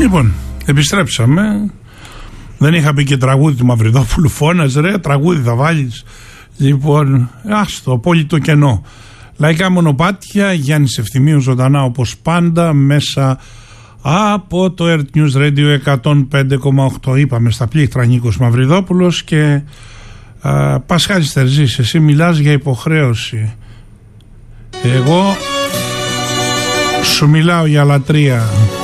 Λοιπόν, επιστρέψαμε. Δεν είχα πει και τραγούδι του Μαυριδόπουλου. Φώναζε, ρε, τραγούδι θα βάλεις. Λοιπόν, άστο, απόλυτο κενό. Λαϊκά μονοπάτια, Γιάννης Ευθυμίου ζωντανά όπως πάντα μέσα από το Earth News Radio 105,8. Είπαμε στα πλήκτρα Νίκος Μαυριδόπουλος και Πασχάλης Τερζής, εσύ μιλάς για υποχρέωση. Εγώ σου μιλάω για λατρεία.